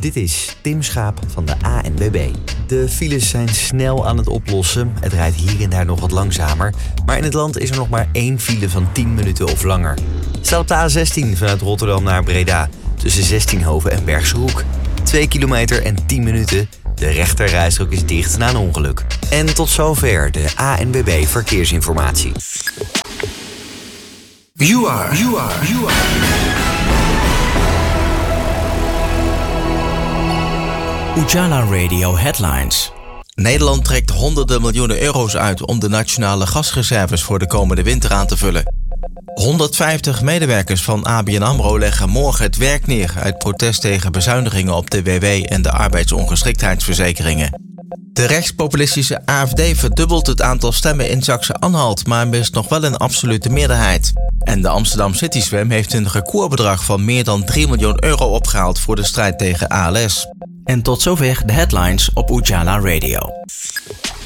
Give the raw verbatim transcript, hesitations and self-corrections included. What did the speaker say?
Dit is Tim Schaap van de A N W B. De files zijn snel aan het oplossen. Het rijdt hier en daar nog wat langzamer. Maar in het land is er nog maar één file van tien minuten of langer. Het staat op de A zestien vanuit Rotterdam naar Breda. Tussen Zestienhoven en Bergse Hoek. twee kilometer en tien minuten. De rechterrijstrook is dicht na een ongeluk. En tot zover de A N W B Verkeersinformatie. You are, you are, you are. Ujala Radio Headlines. Nederland trekt honderden miljoenen euro's uit om de nationale gasreserves voor de komende winter aan te vullen. honderdvijftig medewerkers van A B N AMRO leggen morgen het werk neer uit protest tegen bezuinigingen op de W W en de arbeidsongeschiktheidsverzekeringen. De rechtspopulistische A F D verdubbelt het aantal stemmen in Saxe-Anhalt, maar mist nog wel een absolute meerderheid. En de Amsterdam City Swim heeft een recordbedrag van meer dan drie miljoen euro opgehaald voor de strijd tegen A L S. En tot zover de headlines op Ujala Radio.